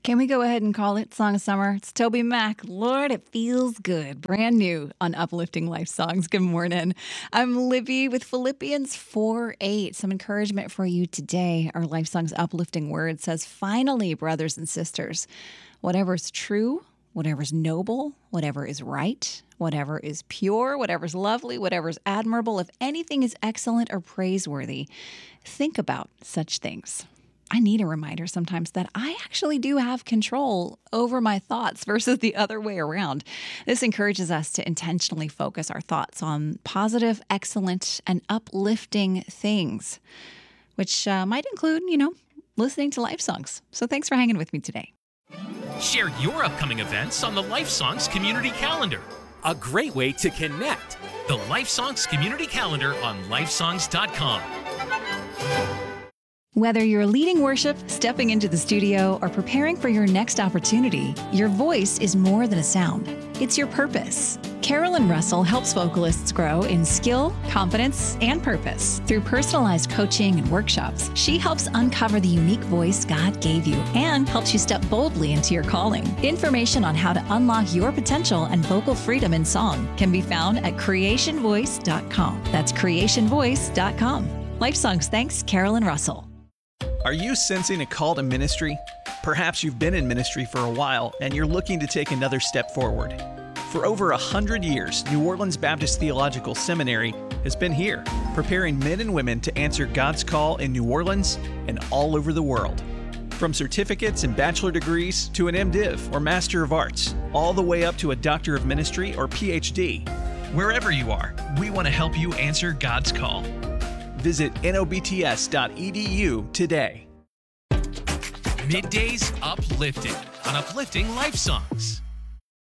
Can we go ahead and call it Song of Summer? It's Toby Mac. Lord, it feels good. Brand new on Uplifting Life Songs. Good morning. I'm Libby with Philippians 4:8. Some encouragement for you today. Our Life Songs uplifting word says, finally, brothers and sisters, whatever is true, whatever is noble, whatever is right, whatever is pure, whatever is lovely, whatever is admirable, if anything is excellent or praiseworthy, think about such things. I need a reminder sometimes that I actually do have control over my thoughts versus the other way around. This encourages us to intentionally focus our thoughts on positive, excellent, and uplifting things, which might include, listening to life songs. So thanks for hanging with me today. Share your upcoming events on the Life Songs Community Calendar. A great way to connect. The Life Songs Community Calendar on lifesongs.com. Whether you're leading worship, stepping into the studio, or preparing for your next opportunity, your voice is more than a sound. It's your purpose. Carolyn Russell helps vocalists grow in skill, confidence, and purpose. Through personalized coaching and workshops, she helps uncover the unique voice God gave you and helps you step boldly into your calling. Information on how to unlock your potential and vocal freedom in song can be found at creationvoice.com. That's creationvoice.com. Life Songs thanks Carolyn Russell. Are you sensing a call to ministry? Perhaps you've been in ministry for a while and you're looking to take another step forward. For over 100 years, New Orleans Baptist Theological Seminary has been here, preparing men and women to answer God's call in New Orleans and all over the world. From certificates and bachelor degrees to an MDiv or Master of Arts, all the way up to a Doctor of Ministry or PhD. Wherever you are, we want to help you answer God's call. Visit nobts.edu today. Middays Uplifted on Uplifting Life Songs.